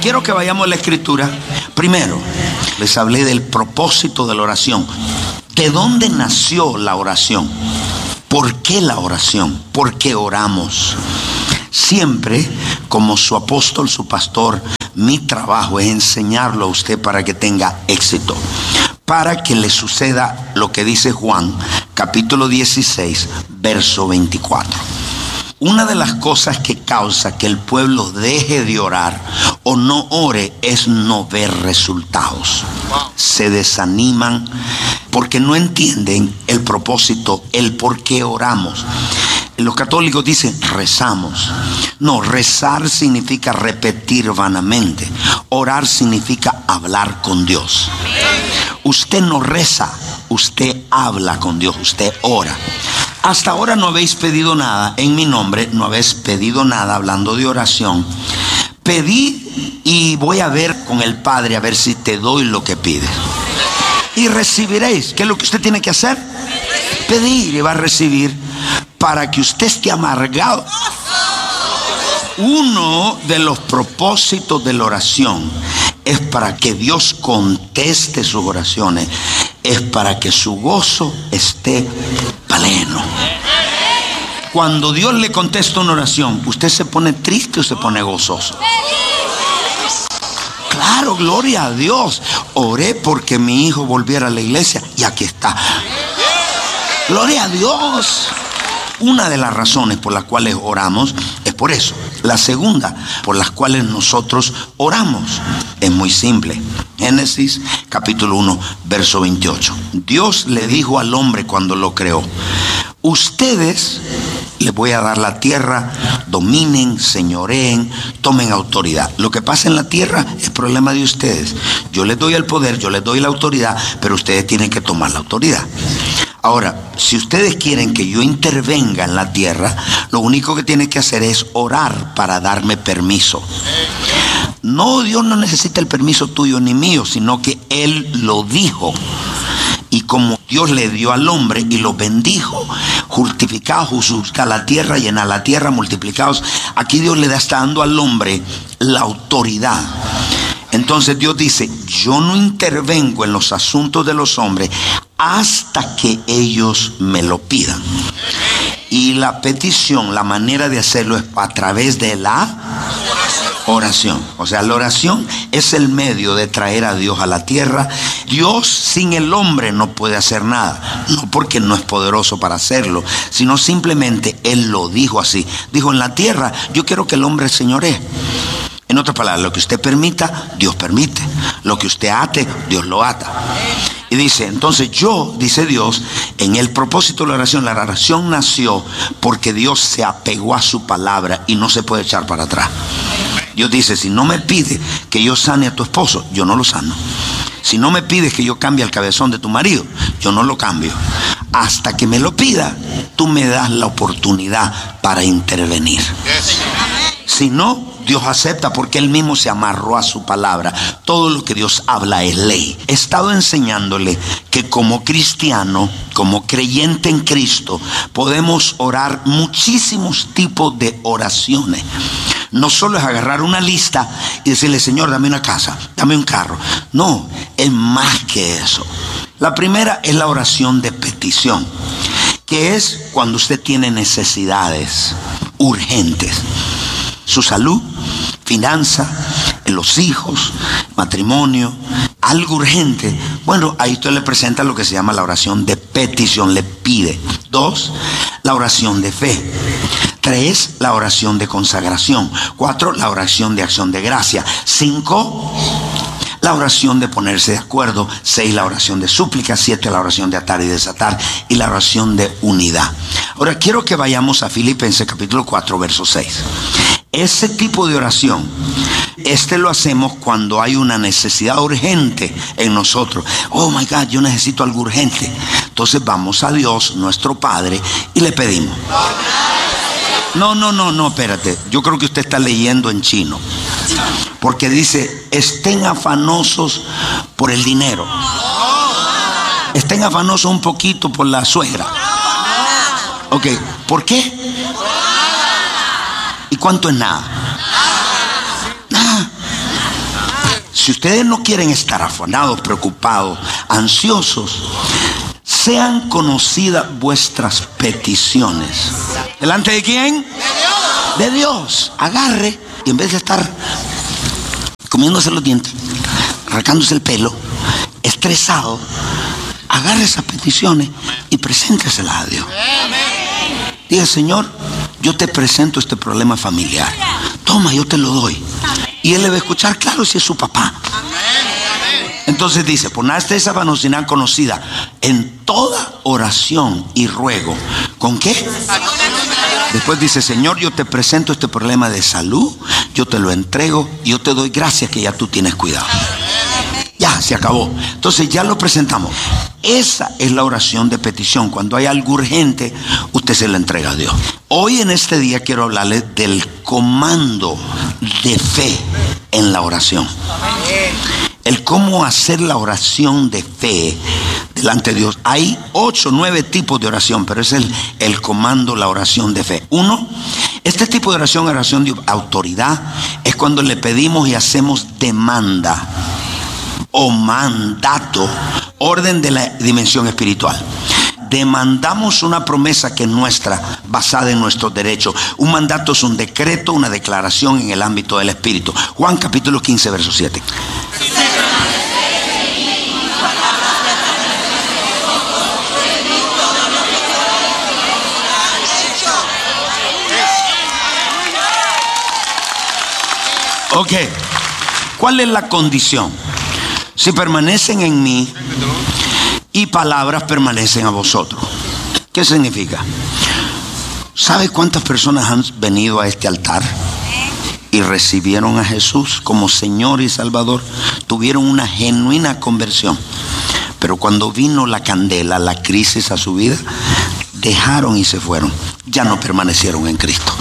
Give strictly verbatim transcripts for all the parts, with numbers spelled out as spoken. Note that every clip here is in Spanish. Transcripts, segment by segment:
quiero que vayamos a la escritura. Primero, les hablé del propósito de la oración. ¿De dónde nació la oración? ¿Por qué la oración? ¿Por qué oramos? Siempre, como su apóstol, su pastor, mi trabajo es enseñarlo a usted para que tenga éxito, para que le suceda lo que dice Juan, capítulo dieciséis, verso veinticuatro. Una de las cosas que causa que el pueblo deje de orar o no ore es no ver resultados. Se desaniman porque no entienden el propósito, el por qué oramos. Los católicos dicen rezamos. No, rezar significa repetir vanamente. Orar significa hablar con Dios. Usted no reza, usted habla con Dios, usted ora. Hasta ahora no habéis pedido nada en mi nombre, no habéis pedido nada hablando de oración. Pedí y voy a ver con el Padre a ver si te doy lo que pides. Y recibiréis. ¿Qué es lo que usted tiene que hacer? Pedir y va a recibir, para que usted esté amargado. Uno de los propósitos de la oración es para que Dios conteste sus oraciones, es para que su gozo esté pleno. Cuando Dios le contesta una oración, ¿usted se pone triste o se pone gozoso? Claro, gloria a Dios. Oré porque mi hijo volviera a la iglesia y aquí está. Gloria a Dios. Una de las razones por las cuales oramos es por eso. La segunda por las cuales nosotros oramos es muy simple. Génesis capítulo uno, verso veintiocho. Dios le dijo al hombre cuando lo creó: ustedes les voy a dar la tierra, dominen, señoreen, tomen autoridad. Lo que pasa en la tierra es problema de ustedes. Yo les doy el poder, yo les doy la autoridad, pero ustedes tienen que tomar la autoridad. Ahora, si ustedes quieren que yo intervenga en la tierra, lo único que tienen que hacer es orar para darme permiso. No, Dios no necesita el permiso tuyo ni mío, sino que Él lo dijo. Y como Dios le dio al hombre y lo bendijo, justificados, justifica la tierra, llena la tierra, multiplicados. Aquí Dios le está dando al hombre la autoridad. Entonces Dios dice: yo no intervengo en los asuntos de los hombres hasta que ellos me lo pidan. Y la petición, la manera de hacerlo es a través de la oración. O sea, la oración es el medio de traer a Dios a la tierra. Dios sin el hombre no puede hacer nada. No porque no es poderoso para hacerlo, sino simplemente Él lo dijo así. Dijo: en la tierra yo quiero que el hombre señoree. En otras palabras, lo que usted permita, Dios permite. Lo que usted ate, Dios lo ata. Y dice, entonces yo, dice Dios, en el propósito de la oración, la oración nació porque Dios se apegó a su palabra y no se puede echar para atrás. Dios dice: si no me pide que yo sane a tu esposo, yo no lo sano. Si no me pides que yo cambie el cabezón de tu marido, yo no lo cambio. Hasta que me lo pida, tú me das la oportunidad para intervenir. Si no, Dios acepta porque Él mismo se amarró a su palabra. Todo lo que Dios habla es ley. He estado enseñándole que como cristiano, como creyente en Cristo, podemos orar muchísimos tipos de oraciones. No solo es agarrar una lista y decirle: Señor, dame una casa, dame un carro. No, es más que eso. La primera es la oración de petición, que es cuando usted tiene necesidades urgentes. Su salud, finanza, los hijos, matrimonio, algo urgente. Bueno, ahí usted le presenta lo que se llama la oración de petición, le pide. Dos, la oración de fe. Tres, la oración de consagración. Cuatro, la oración de acción de gracia. Cinco, la oración de ponerse de acuerdo. Seis, la oración de súplica. Siete, la oración de atar y desatar. Y la oración de unidad. Ahora quiero que vayamos a Filipenses capítulo cuatro, verso seis. Ese tipo de oración, este lo hacemos cuando hay una necesidad urgente en nosotros. Oh my God, yo necesito algo urgente. Entonces vamos a Dios, nuestro Padre, y le pedimos. No, no, no, no, espérate. Yo creo que usted está leyendo en chino. Porque dice: estén afanosos por el dinero. Estén afanosos un poquito por la suegra. Ok, ¿por qué? ¿Y cuánto es nada? Nada. si ustedes no quieren estar afanados, preocupados, ansiosos, sean conocidas vuestras peticiones. ¿Delante de quién? De Dios. De Dios. Agarre y en vez de estar comiéndose los dientes, arrancándose el pelo, estresado, agarre esas peticiones y presénteselas a Dios. Diga: Señor, yo te presento este problema familiar. Toma, yo te lo doy. Y Él le va a escuchar, claro, si es su papá. Entonces dice: ponaste esa vanosidad conocida en toda oración y ruego. ¿Con qué? Después dice: Señor, yo te presento este problema de salud, yo te lo entrego, yo te doy gracias que ya tú tienes cuidado. Ya, se acabó. Entonces ya lo presentamos. Esa es la oración de petición. Cuando hay algo urgente, usted se la entrega a Dios. Hoy en este día quiero hablarles del comando de fe en la oración. El cómo hacer la oración de fe delante de Dios. Hay ocho, nueve tipos de oración, pero es el, el comando, la oración de fe. Uno, este tipo de oración, oración de autoridad, es cuando le pedimos y hacemos demanda o mandato, orden de la dimensión espiritual. Demandamos una promesa que es nuestra, basada en nuestros derechos. Un mandato es un decreto, una declaración en el ámbito del espíritu. Juan capítulo quince, verso siete. Ok, ¿cuál es la condición? Si permanecen en mí y palabras permanecen a vosotros. ¿Qué significa? ¿Sabe cuántas personas han venido a este altar y recibieron a Jesús como Señor y Salvador? Tuvieron una genuina conversión, pero cuando vino la candela, la crisis a su vida, dejaron y se fueron. Ya no permanecieron en Cristo.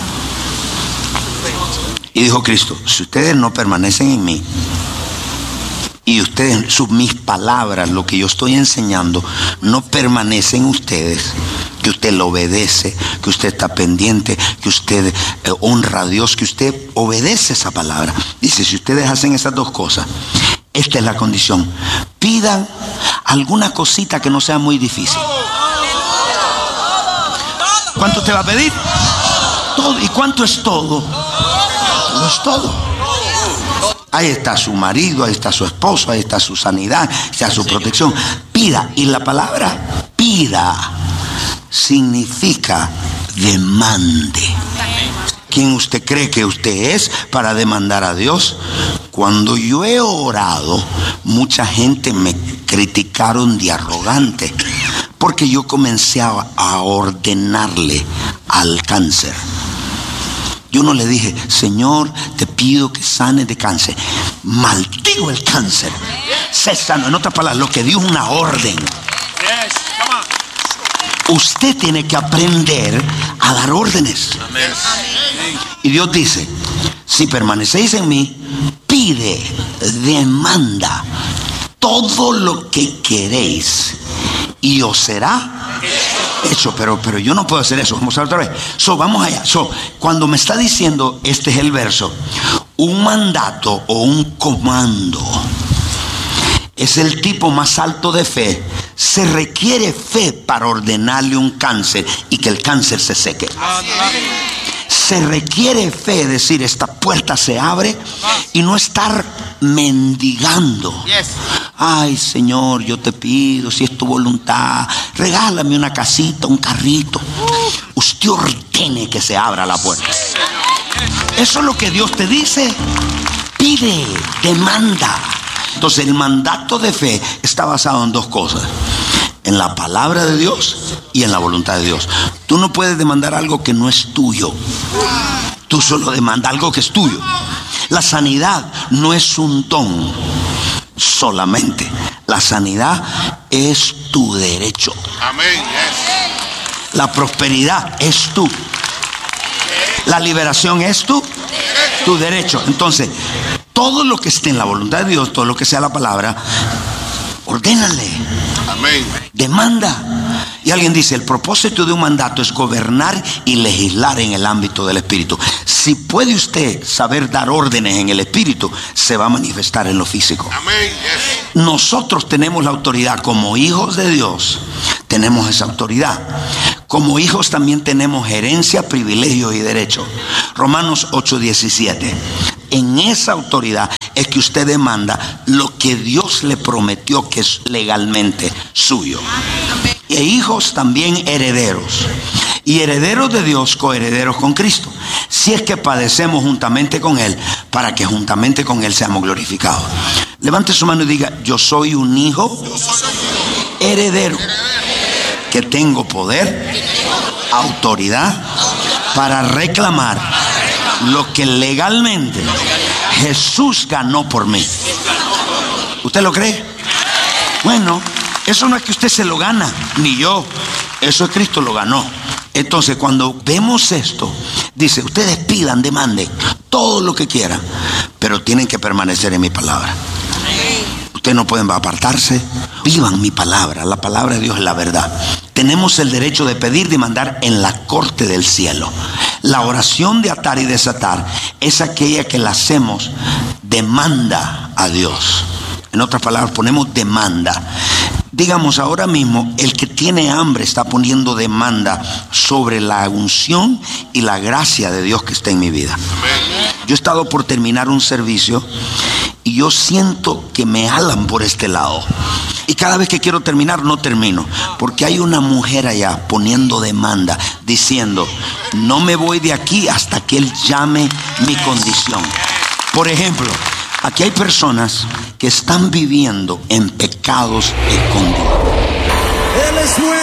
Y dijo Cristo: si ustedes no permanecen en mí y ustedes, sus, mis palabras, lo que yo estoy enseñando, no permanecen en ustedes, que usted lo obedece, que usted está pendiente, que usted eh, honra a Dios, que usted obedece esa palabra. Dice: si ustedes hacen esas dos cosas, esta es la condición. Pidan alguna cosita que no sea muy difícil. ¿Cuánto te va a pedir? Todo. ¿Y cuánto es todo? Todo es todo. Ahí está su marido, ahí está su esposo, ahí está su sanidad, ahí está su protección. Pida. Y la palabra pida significa demande. ¿Quién usted cree que usted es para demandar a Dios? Cuando yo he orado, mucha gente me criticaron de arrogante, porque yo comencé a ordenarle al cáncer. Yo no le dije: Señor, te pido que sanes de cáncer. Maldigo el cáncer. Sé sano. En otras palabras, lo que dio es una orden. Usted tiene que aprender a dar órdenes. Y Dios dice: si permanecéis en mí, pide, demanda todo lo que queréis y os será hecho. Pero, pero yo no puedo hacer eso. Vamos a ver otra vez. So, vamos allá. So, cuando me está diciendo, este es el verso, un mandato o un comando es el tipo más alto de fe. Se requiere fe para ordenarle un cáncer y que el cáncer se seque. Se requiere fe, decir: esta puerta se abre, y no estar mendigando. Ay, Señor, yo te pido, si es tu voluntad, regálame una casita, un carrito. Usted ordene que se abra la puerta. Eso es lo que Dios te dice. Pide, demanda. Entonces el mandato de fe está basado en dos cosas: en la palabra de Dios y en la voluntad de Dios. Tú no puedes demandar algo que no es tuyo. Tú solo demandas algo que es tuyo. La sanidad no es un don solamente. La sanidad es tu derecho. Amén. La prosperidad es tú. La liberación es tu, tu derecho. Entonces, todo lo que esté en la voluntad de Dios, todo lo que sea la palabra, ordénale. Amén. Demanda. Y alguien dice: el propósito de un mandato es gobernar y legislar en el ámbito del espíritu. Si puede usted saber dar órdenes en el espíritu, se va a manifestar en lo físico. Amén. Yes. Nosotros tenemos la autoridad como hijos de Dios. Tenemos esa autoridad. Como hijos también tenemos herencia, privilegio y derecho. Romanos ocho diecisiete. En esa autoridad es que usted demanda lo que Dios le prometió que es legalmente suyo. E hijos también herederos. Y herederos de Dios, coherederos con Cristo, si es que padecemos juntamente con Él, para que juntamente con Él seamos glorificados. Levante su mano y diga: yo soy un hijo heredero, que tengo poder, autoridad para reclamar lo que legalmente Jesús ganó por mí. ¿Usted lo cree? Bueno, eso no es que usted se lo gana, ni yo. Eso es Cristo lo ganó. Entonces, cuando vemos esto, dice: ustedes pidan, demanden todo lo que quieran, pero tienen que permanecer en mi palabra. Ustedes no pueden apartarse. Vivan mi palabra. La palabra de Dios es la verdad. Tenemos el derecho de pedir, demandar en la corte del cielo. La oración de atar y desatar es aquella que la hacemos demanda a Dios. En otras palabras, ponemos demanda. Digamos, ahora mismo el que tiene hambre está poniendo demanda sobre la unción y la gracia de Dios que está en mi vida. Yo he estado por terminar un servicio y yo siento que me alan por este lado. Y cada vez que quiero terminar, no termino, porque hay una mujer allá poniendo demanda, diciendo: no me voy de aquí hasta que Él llame mi condición. Por ejemplo, aquí hay personas que están viviendo en pecados escondidos. Él es bueno.